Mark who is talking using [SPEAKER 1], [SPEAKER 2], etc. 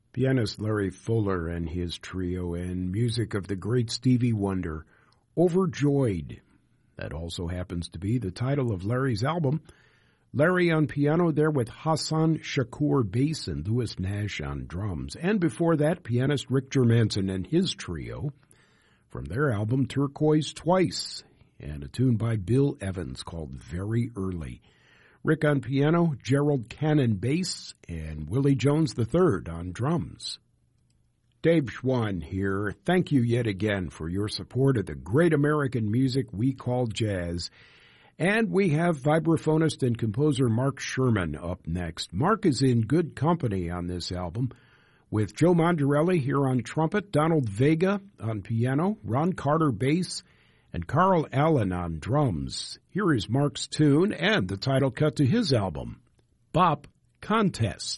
[SPEAKER 1] Pianist Larry Fuller and his trio, and music of the great Stevie Wonder, Overjoyed. That also happens to be the title of Larry's album. Larry on piano there with Hassan Shakur bass and Louis Nash on drums. And before that, pianist Rick Germanson and his trio from their album Turquoise Twice, and a tune by Bill Evans called Very Early. Rick on piano, Gerald Cannon bass, and Willie Jones III on drums. Dave Schwann here. Thank you yet again for your support of the great American music we call jazz. And we have vibraphonist and composer Mark Sherman up next. Mark is in good company on this album, with Joe Mondarelli here on trumpet, Donald Vega on piano, Ron Carter bass, and Carl Allen on drums. Here is Mark's tune and the title cut to his album, Bop Contest.